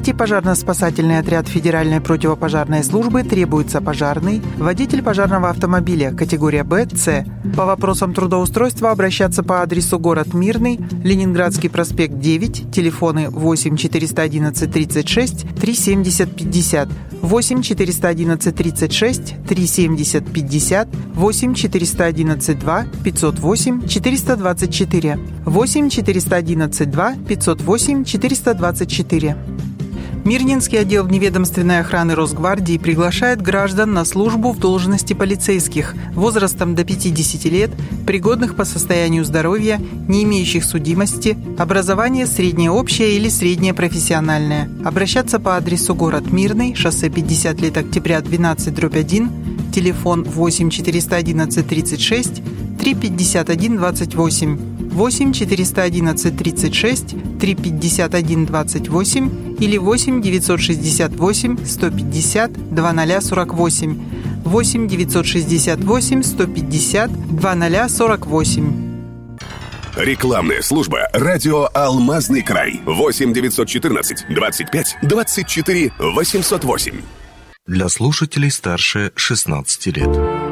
Третий пожарно-спасательный отряд Федеральной противопожарной службы требуется пожарный, водитель пожарного автомобиля категория Б, С. По вопросам трудоустройства обращаться по адресу город Мирный, Ленинградский проспект 9, телефоны 8 411 36 370 50, 8 411 36 370 50, 8 411 2 508 424, 8 411 2 508 424. Мирнинский отдел вневедомственной охраны Росгвардии приглашает граждан на службу в должности полицейских возрастом до 50 лет, пригодных по состоянию здоровья, не имеющих судимости, образование среднее общее или среднее профессиональное. Обращаться по адресу город Мирный, шоссе 50 лет октября 12/1, телефон 8 411 36 351 28, 8 411 36 351 28 или 8 968 150 2048, 8 968 150 2048. Рекламная служба «Радио Алмазный край». 8 914 25 24 808. Для слушателей старше 16 лет.